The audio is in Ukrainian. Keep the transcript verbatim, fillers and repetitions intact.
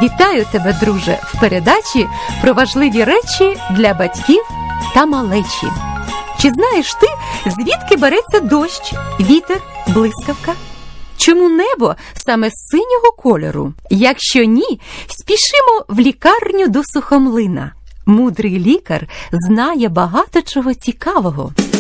Вітаю тебе, друже, в передачі про важливі речі для батьків та малечі. Чи знаєш ти, звідки береться дощ, вітер, блискавка? Чому небо саме синього кольору? Якщо ні, спішимо в лікарню до Сухомлина. Мудрий лікар знає багато чого цікавого.